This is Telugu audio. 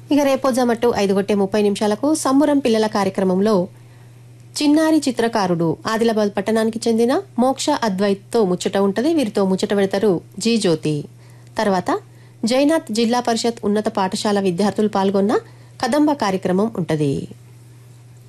ఇక రేపో జమట్టు 5:30 సంబురం పిల్లల కార్యక్రమంలో చిన్నారి చిత్రకారుడు ఆదిలాబాద్ పట్టణానికి చెందిన మోక్ష అద్వైత్తో ముచ్చట ఉంటది. వీరితో ముచ్చట పెడతారు జీ జ్యోతి. తర్వాత జైనాథ్ జిల్లా పరిషత్ ఉన్నత పాఠశాల విద్యార్థులు పాల్గొన్న కదంబ కార్యక్రమం ఉంటది.